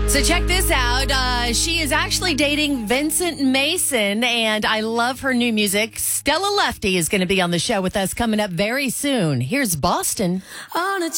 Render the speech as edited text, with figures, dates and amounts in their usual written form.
So check this out. She is actually dating Vincent Mason, and I love her new music. Stella Lefty is going to be on the show with us coming up very soon. Here's Boston. On a